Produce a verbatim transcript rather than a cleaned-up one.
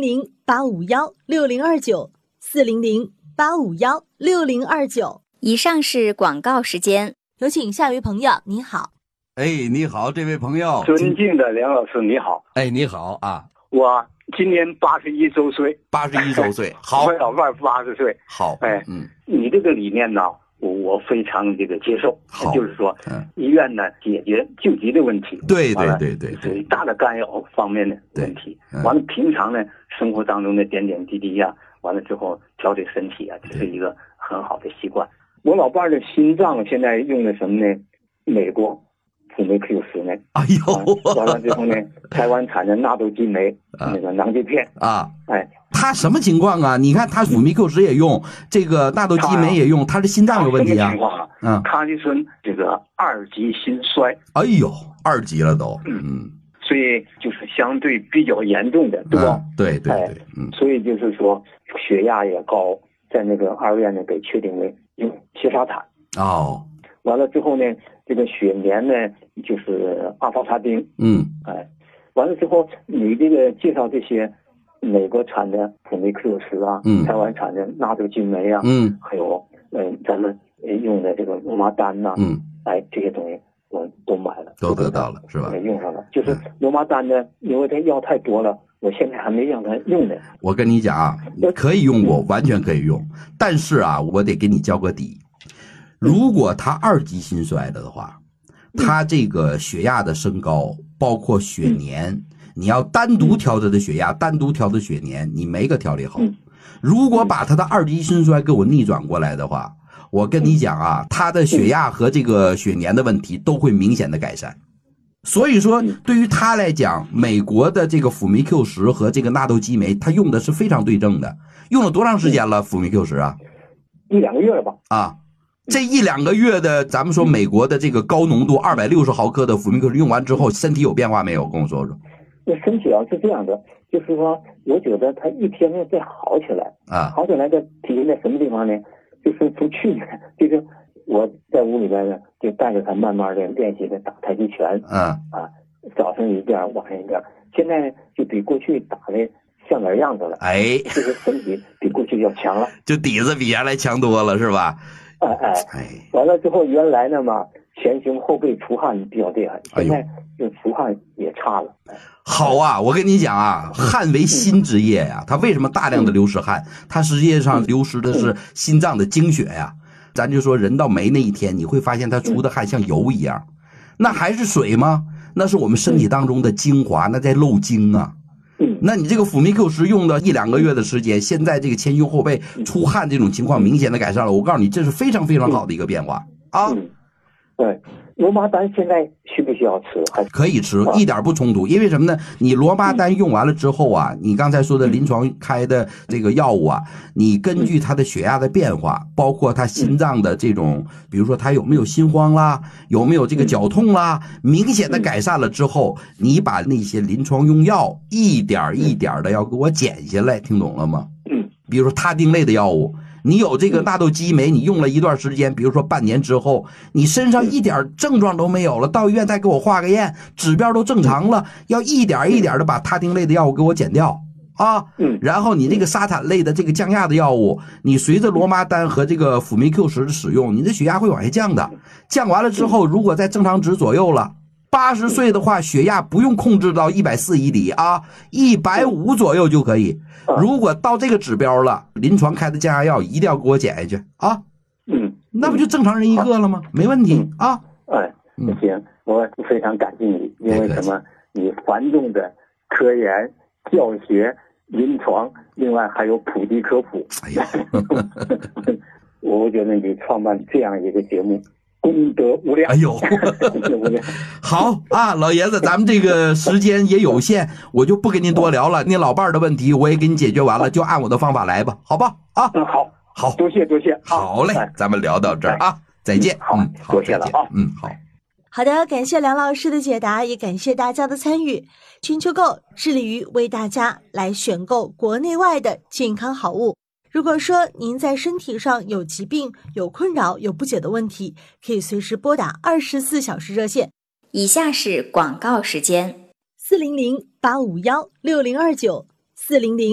零八五幺六零二九四零零八五幺六零二九。 以上是广告时间， 有请下一位朋友。你好。 哎，你好，这位朋友。 尊敬的梁老师，你好。 哎，你好啊。 我今年八十一周岁。 八十一周岁，好。 我老伴八十岁。 好。 哎， 嗯， 你这个理念呢，我我非常这个接受。 好， 就是说， 嗯， 医院呢解决救急的问题。 对对对对对，大的干扰方面的问题。完了，平常呢生活当中的点点滴滴呀、啊，完了之后调理身体啊，这是一个很好的习惯。我老伴的心脏现在用的什么呢？美国辅酶 Q 十呢？ 哎呦， 完了之后呢，台湾产的纳豆激酶、啊、那个囊剂片啊， 哎， 他什么情况啊？你看他辅酶 Q 十也用，这个纳豆激酶也用，他的心脏有问题啊？ 什么情况啊？嗯，他就是这个二级心衰。 哎呦，二级了都， 嗯嗯，所以就是相对比较严重的，对吧？ 嗯、对对对，嗯， 所以就是说血压也高，在那个二院呢给确定为用缬沙坦。 哦。 完了之后呢，这个血粘呢就是阿法他丁， 嗯， 哎，完了之后你这个介绍这些美国产的辅酶 Q 十啊， 嗯， 台湾产的纳豆激酶啊， 嗯， 还有嗯、呃、咱们用的这个罗马丹呐、啊， 嗯， 哎，这些东西我都买了， 都得到了是吧？ 用上了，就是罗马丹呢，因为它药太多了，我现在还没让它用呢。 我跟你讲啊，可以用过，完全可以用，但是啊，我得给你交个底。如果他二级心衰了的话，他这个血压的升高，包括血粘，你要单独调他的血压，单独调的血粘，你没个调理好。如果把他的二级心衰给我逆转过来的话，我跟你讲啊，他的血压和这个血粘的问题都会明显的改善。所以说，对于他来讲，美国的这个辅酶 Q 十和这个纳豆激酶，他用的是非常对症的。用了多长时间了？辅酶 Q 十啊？ 一两个月了吧？ 啊。这一两个月的，咱们说美国的这个高浓度二百六十毫克的辅酶 Q 十用完之后，身体有变化没有？跟我说说。 那身体啊是这样的，就是说，我觉得他一天天在好起来啊， 好起来的体现在什么地方呢？就是从去年，就是我在屋里边呢，就带着他慢慢的练习的打太极拳， 嗯啊，早上一遍，晚上一遍，现在就比过去打的像点样子了， 哎， 就是身体比过去要强了， 就底子比原来强多了，是吧？ 哎哎，完了之后，原来呢嘛，前胸后背出汗比较厉害，现在就出汗也差了。哎、 好啊，我跟你讲啊，汗为心之液呀、啊，它为什么大量的流失汗？它实际上流失的是心脏的精血呀、啊。咱就说人到没那一天，你会发现它出的汗像油一样，那还是水吗？那是我们身体当中的精华，那在漏精啊。那你这个辅酶 Q 十用了一两个月的时间，现在这个前胸后背出汗这种情况明显的改善了，我告诉你，这是非常非常好的一个变化啊。 嗯，对，罗马丹现在需不需要吃？还可以吃，一点不冲突。因为什么呢？你罗马丹用完了之后啊，你刚才说的临床开的这个药物啊，你根据他的血压的变化，包括他心脏的这种，比如说他有没有心慌啦，有没有这个绞痛啦，明显的改善了之后，你把那些临床用药一点一点的要给我减下来，听懂了吗？ 嗯， 比如说他汀类的药物。你有这个纳豆激酶，你用了一段时间，比如说半年之后，你身上一点症状都没有了，到医院再给我化个验，指标都正常了，要一点一点的把他汀类的药物给我减掉啊。然后你这个沙坦类的这个降压的药物，你随着罗马丹和这个辅酶 Q 十的使用，你的血压会往下降的。降完了之后，如果在正常值左右了，八十岁的话，血压不用控制到一百四以里啊，一百五左右就可以。如果到这个指标了，临床开的降压药一定要给我减下去啊。 嗯， 那不就正常人一个了吗？没问题啊。 哎，行，我非常感激你，因为什么？你繁重的科研、教学、临床，另外还有普及科普。 哎呀， 我觉得你创办这样一个节目，功德无量。 哎呦，好啊，老爷子，咱们这个时间也有限，我就不跟您多聊了。您老伴儿的问题我也给你解决完了，就按我的方法来吧，好吧？啊， 嗯，好， 好， 多谢多谢， 好嘞，咱们聊到这儿啊，再见。 好， 嗯， 多谢了啊， 嗯，好。 好的，感谢梁老师的解答，也感谢大家的参与。全球购致力于为大家来选购国内外的健康好物。如果说您在身体上有疾病、有困扰、有不解的问题，可以随时拨打二十四小时热线。 以下是广告时间： 四零零八五幺六零二九四零零。